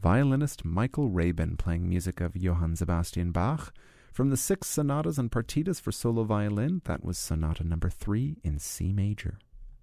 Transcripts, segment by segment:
violinist Michael Rabin playing music of Johann Sebastian Bach. From the 6 sonatas and partitas for solo violin, that was Sonata number 3 in C major.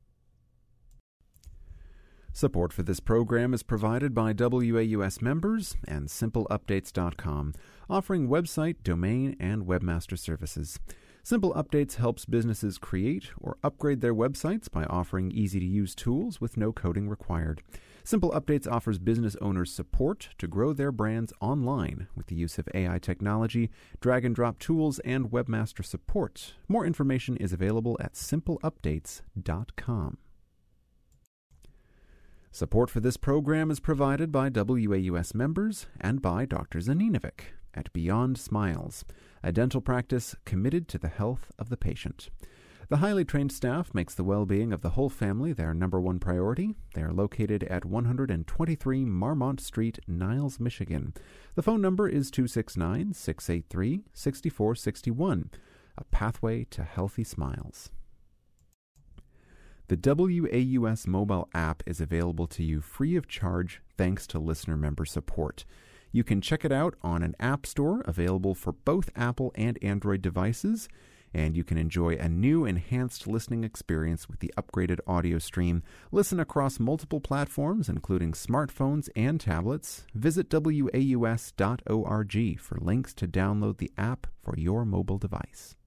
Support for this program is provided by WAUS members and SimpleUpdates.com, offering website, domain, and webmaster services. Simple Updates helps businesses create or upgrade their websites by offering easy-to-use tools with no coding required. Simple Updates offers business owners support to grow their brands online with the use of AI technology, drag-and-drop tools, and webmaster support. More information is available at SimpleUpdates.com. Support for this program is provided by WAUS members and by Dr. Zaninovic at Beyond Smiles, a dental practice committed to the health of the patient. The highly trained staff makes the well-being of the whole family their number one priority. They are located at 123 Marmont Street, Niles, Michigan. The phone number is 269-683-6461, a pathway to healthy smiles. The WAUS mobile app is available to you free of charge thanks to listener member support. You can check it out on an app store available for both Apple and Android devices, and you can enjoy a new enhanced listening experience with the upgraded audio stream. Listen across multiple platforms, including smartphones and tablets. Visit waus.org for links to download the app for your mobile device.